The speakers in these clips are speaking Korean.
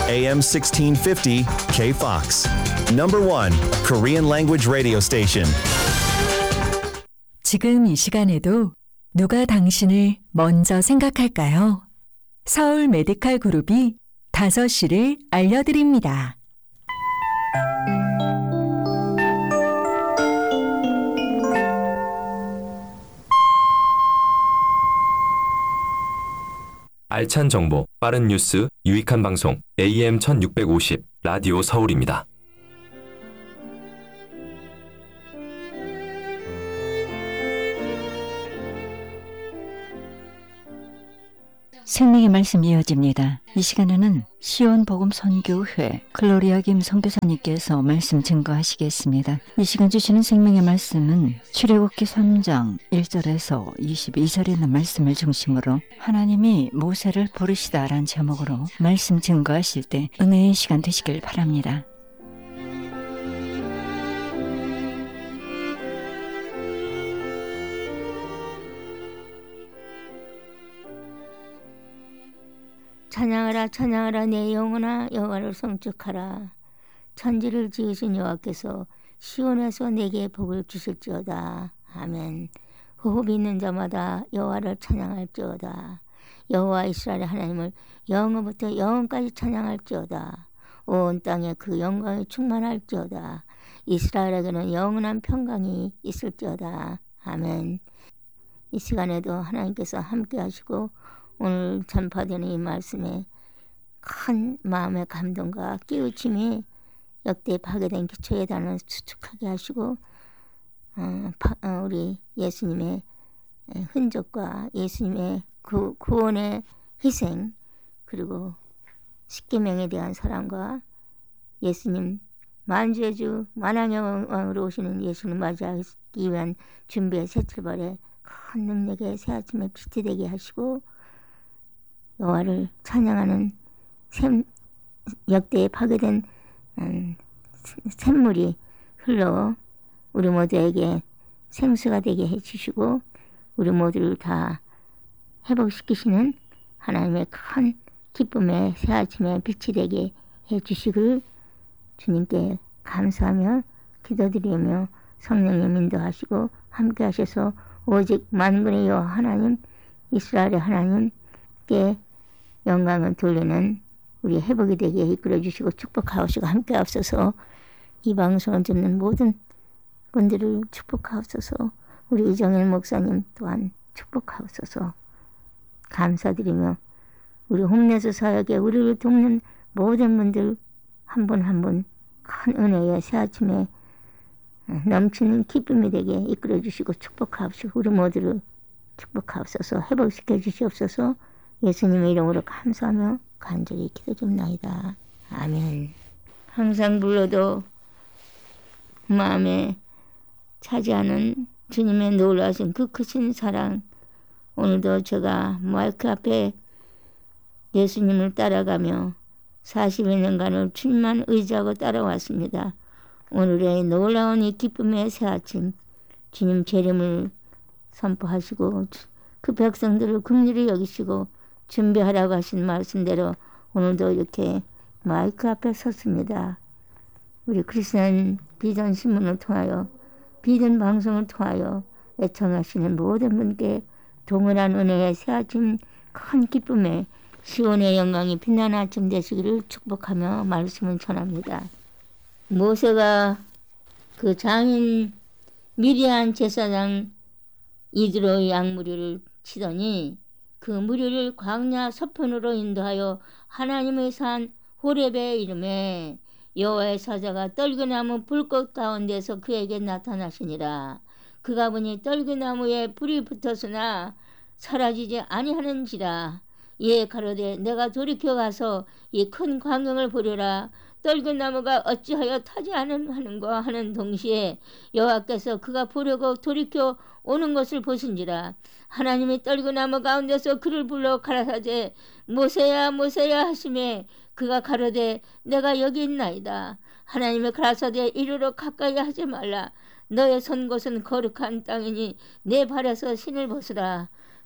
AM 1650 KFOX. Number 1 Korean language radio station. 지금 이 시간에도 누가 당신을 먼저 생각할까요? 서울 메디칼 그룹이 5시를 알려드립니다. 알찬 정보, 빠른 뉴스, 유익한 방송, AM 1650, 라디오 서울입니다. 생명의 말씀 이어집니다. 이 시간에는 시온 복음 선교회 글로리아 김 선교사님께서 말씀 증거하시겠습니다. 이 시간 주시는 생명의 말씀은 출애굽기 3장 1절에서 22절에 있는 말씀을 중심으로 하나님이 모세를 부르시다라는 제목으로 말씀 증거하실 때 은혜의 시간 되시길 바랍니다. 찬양하라 찬양하라 내 영혼아 여호와를 송축하라. 천지를 지으신 여호와께서 시온에서 내게 복을 주실지어다. 아멘. 호흡이 있는 자마다 여호와를 찬양할지어다. 여호와 이스라엘의 하나님을 영원부터 영원까지 찬양할지어다. 온 땅에 그 영광이 충만할지어다. 이스라엘에게는 영원한 평강이 있을지어다. 아멘. 이 시간에도 하나님께서 함께 하시고 오늘 전파되는 이 말씀에 큰 마음의 감동과 깨우침이 역대 파괴된 기초에 단을 수축하게 하시고 우리 예수님의 흔적과 예수님의 구원의 희생 그리고 십계명에 대한 사랑과 예수님 만주의 주 만왕의 왕으로 오시는 예수를 맞이하기 위한 준비의 새 출발에 큰 능력의 새 아침에 빛이 되게 하시고 여호와를 찬양하는 역대에 파괴된 샘물이 흘러 우리 모두에게 생수가 되게 해주시고 우리 모두를 다 회복시키시는 하나님의 큰 기쁨의 새 아침에 빛이 되게 해주시길 주님께 감사하며 기도드리며 성령님 인도하시고 함께 하셔서 오직 만군의 여호와 하나님 이스라엘의 하나님께 영광을 돌리는 우리 회복이 되게 이끌어주시고 축복하옵시고 함께 하옵소서. 이 방송을 듣는 모든 분들을 축복하옵소서. 우리 이정일 목사님 또한 축복하옵소서. 감사드리며 우리 홈레스 사역에 우리를 돕는 모든 분들 한 분 한 분 큰 은혜의 새 아침에 넘치는 기쁨이 되게 이끌어주시고 축복하옵시고 우리 모두를 축복하옵소서. 회복시켜 주시옵소서. 예수님의 이름으로 감사하며 간절히 기도드립니다. 아멘. 항상 불러도 마음에 차지하는 주님의 놀라신 그 크신 사랑 오늘도 제가 마이크 앞에 예수님을 따라가며 40여 년간을 주님만 의지하고 따라왔습니다. 오늘의 놀라운 이 기쁨의 새 아침 주님 재림을 선포하시고 그 백성들을 긍휼히 여기시고 준비하라고 하신 말씀대로 오늘도 이렇게 마이크 앞에 섰습니다. 우리 크리스천 비전 신문을 통하여 비전 방송을 통하여 애청하시는 모든 분께 동일한 은혜의 새 아침 큰 기쁨에 시온의 영광이 빛나는 아침 되시기를 축복하며 말씀을 전합니다. 모세가 그 장인 미리안 제사장 이드로의 양무리를 치더니 그 무리를 광야 서편으로 인도하여 하나님의 산 호렙의 이름에 여호와의 사자가 떨기나무 불꽃 가운데서 그에게 나타나시니라. 그가 보니 떨기나무에 불이 붙었으나 사라지지 아니하는지라. 이에 가로되 내가 돌이켜 가서 이 큰 광경을 보려라. 떨기나무가 어찌하여 타지 않는가 하는 동시에 여호와께서 그가 보려고 돌이켜 오는 것을 보신지라. 하나님이 떨기나무 가운데서 그를 불러 가라사대 모세야 모세야 하시매 그가 가로되 내가 여기 있나이다. 하나님이 가라사대 이리로 가까이 하지 말라. 너의 선 곳은 거룩한 땅이니 내 발에서 신을 벗으라.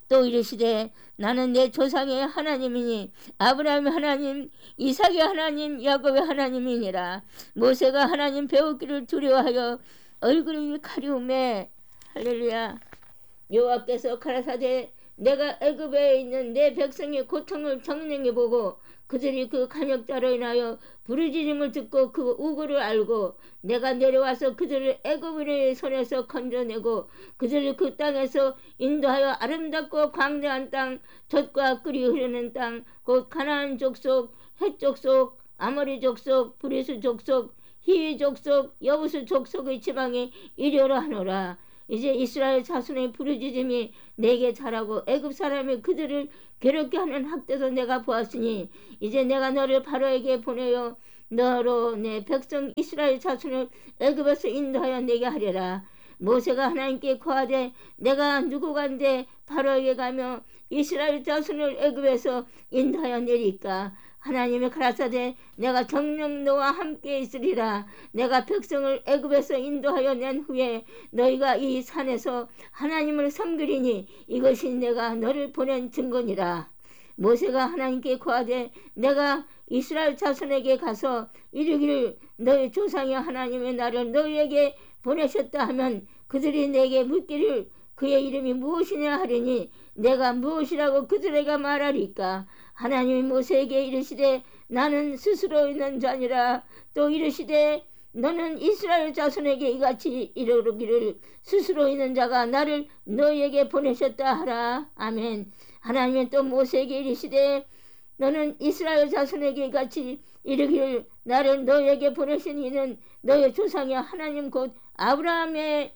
또 이르시되 나는 내 조상의 하나님이니 아브라함의 하나님, 이삭의 하나님, 야곱의 하나님이니라. 모세가 하나님 배우기를 두려워하여 얼굴이 가리움에 할렐루야. 여호와께서 가라사대 내가 애굽에 있는 내 백성의 고통을 정령해 보고 그들이 그 간역자로 인하여 부르짖음을 듣고 그 우고를 알고 내가 내려와서 그들을 애굽인의 손에서 건져내고 그들을 그 땅에서 인도하여 아름답고 광대한 땅, 젖과 꿀이 흐르는 땅, 곧 가나안 족속, 헷 족속, 아모리 족속, 브리스 족속, 히위 족속, 여부스 족속의 지방에 이르러 하노라. 이제 이스라엘 자손의 부르짖음이 내게 자라고 애굽 사람이 그들을 괴롭게 하는 학대도 내가 보았으니 이제 내가 너를 바로에게 보내어 너로 내 백성 이스라엘 자손을 애굽에서 인도하여 내게 하리라. 모세가 하나님께 고하되 내가 누구간데 바로에게 가며 이스라엘 자손을 애굽에서 인도하여 내리까. 하나님이 가라사대 내가 정녕 너와 함께 있으리라. 내가 백성을 애굽에서 인도하여 낸 후에 너희가 이 산에서 하나님을 섬기리니 이것이 내가 너를 보낸 증거니라. 모세가 하나님께 고하되 내가 이스라엘 자손에게 가서 이르기를 너희 조상의 하나님의 나를 너희에게 보내셨다 하면 그들이 내게 묻기를 그의 이름이 무엇이냐 하리니 내가 무엇이라고 그들에게 말하리까. 하나님이 모세에게 이르시되 나는 스스로 있는 자니라. 또 이르시되 너는 이스라엘 자손에게 이같이 이르기를 스스로 있는 자가 나를 너희에게 보내셨다 하라. 아멘. 하나님은 또 모세에게 이르시되 너는 이스라엘 자손에게 이같이 이르기를 나를 너희에게 보내신 이는 너희 조상의 하나님 곧 아브라함의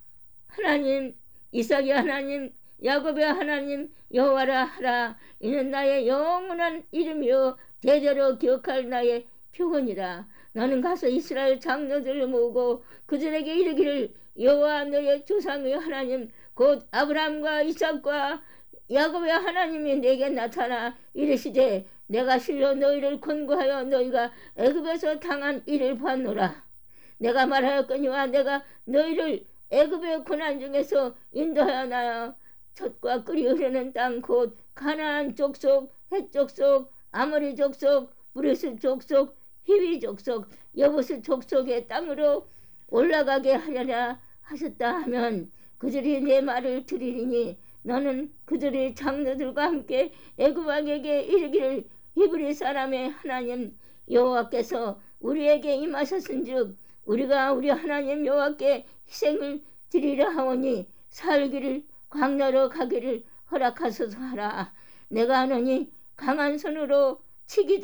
하나님, 이삭의 하나님, 야곱의 하나님 여호와라 하라. 이는 나의 영원한 이름이요 대대로 기억할 나의 표본이라. 너는 가서 이스라엘 장로들을 모으고 그들에게 이르기를 여호와 너의 조상의 하나님 곧 아브라함과 이삭과 야곱의 하나님이 내게 나타나 이르시되 내가 실로 너희를 권고하여 너희가 애굽에서 당한 일을 보았노라. 내가 말하였거니와 내가 너희를 애굽의 고난 중에서 인도하여 나여 젖과 꿀이 흐르는 땅 곧 가나안 족속, 헷 족속, 아모리 족속, 브리스 족속, 히위 족속, 여부스 족속의 땅으로 올라가게 하려라 하셨다 하면 그들이 내 말을 들으리니 너는 그들의 장로들과 함께 애굽 왕에게 이르기를 히브리 사람의 하나님 여호와께서 우리에게 임하셨은즉 우리가 우리 하나님 여호와께 희생을 드리려 하오니 살기를 광야로 가기를 허락하소서 하라. 내가 하노니 강한 손으로 치기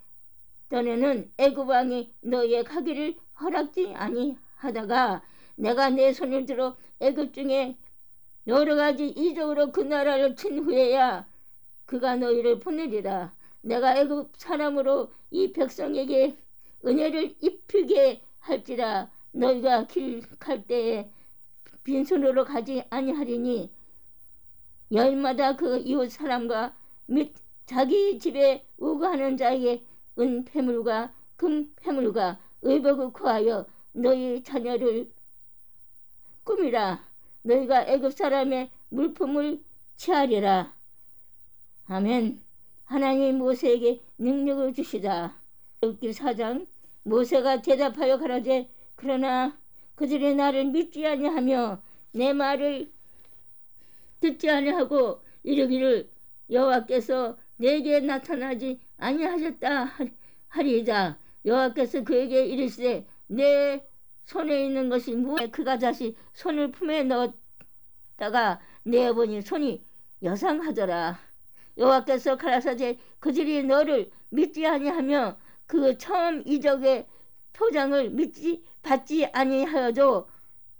전에는 애굽 왕이 너희의 가기를 허락지 아니하다가 내가 내 손을 들어 애굽 중에 여러 가지 이적으로 그 나라를 친 후에야 그가 너희를 보내리라. 내가 애굽 사람으로 이 백성에게 은혜를 입히게 할지라. 너희가 길 갈 때에 빈손으로 가지 아니하리니 여인마다 그 이웃 사람과 및 자기 집에 우거하는 자에게 은 패물과 금 패물과 의복을 구하여 너희 자녀를 꾸미라. 너희가 애굽 사람의 물품을 취하리라. 아멘. 하나님이 모세에게 능력을 주시다. 욥기 4장. 모세가 대답하여 가라되 그러나 그들이 나를 믿지 아니하며 내 말을 듣지 아니하고 이르기를 여호와께서 내게 나타나지 아니하셨다 하리이다. 여호와께서 그에게 이르시되 내 손에 있는 것이 무엇이냐. 그가 다시 손을 품에 넣었다가 내어보니 손이 여상하더라. 여호와께서 가라사대 그들이 너를 믿지 아니하며 그 처음 이적의 표장을 받지 아니하여도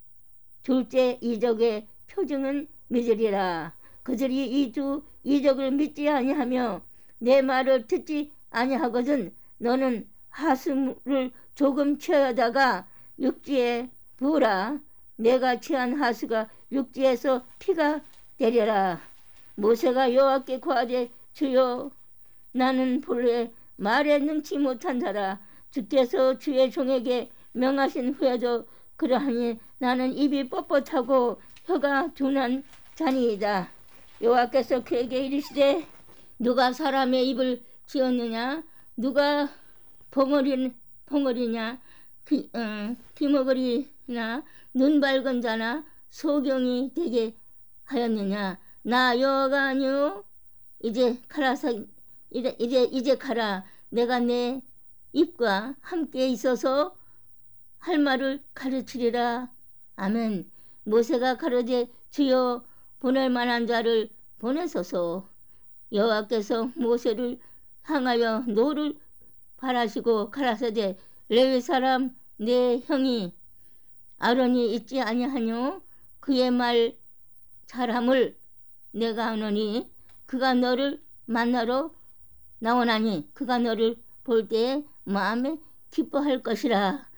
둘째 이적의 표징은 믿으리라. 그들이 이 두 이적을 믿지 아니하며 내 말을 듣지 아니하거든 너는 하수를 조금 취하다가 육지에 부으라. 내가 취한 하수가 육지에서 피가 되리라. 모세가 여호와께 고하되 주여 나는 본래 말에 능치 못한 자라. 주께서 주의 종에게 명하신 후에도 그러하니 나는 입이 뻣뻣하고 혀가 둔한 자니이다. 여호와께서 그에게 이르시되 누가 사람의 입을 지었느냐 누가 봉어리냐 귀머거리나 눈 밝은 자나 소경이 되게 하였느냐 나 여호와가 아니요 이제 가라 내가 내 입과 함께 있어서 할 말을 가르치리라. 아멘. 모세가 가로되 주여 보낼 만한 자를 보내소서. 여호와께서 모세를 향하여 노를 바라시고 가라사대 레위 사람 내 형이 아론이 있지 아니하뇨 그의 말 잘함을 내가 아노니 그가 너를 만나러 나오나니 그가 너를 볼 때에 마음에 기뻐할 것이라.